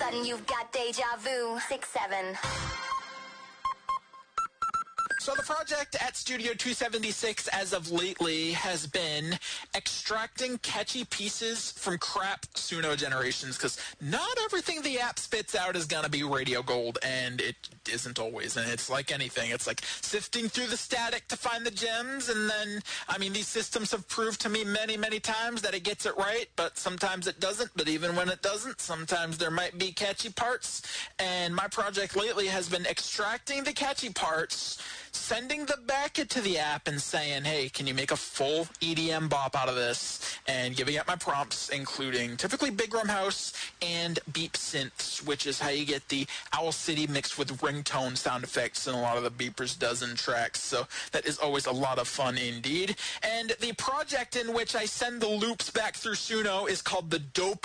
button, you've got deja vu. 6-7. So the project at Studio 276 as of lately has been extracting catchy pieces from crap Suno generations, because not everything the app spits out is going to be radio gold, and it isn't always. And it's like anything. It's like sifting through the static to find the gems, and then, I mean, these systems have proved to me many, many times that it gets it right, but sometimes it doesn't. But even when it doesn't, sometimes there might be catchy parts. And my project lately has been extracting the catchy parts, sending them back into the app and saying, hey, can you make a full EDM bop out of this? And giving it my prompts, including typically Big Room House and beep synths, which is how you get the Owl City mixed with ringtone sound effects in a lot of the Beepers Dozen tracks. So that is always a lot of fun indeed. And the project in which I send the loops back through Suno is called the Dope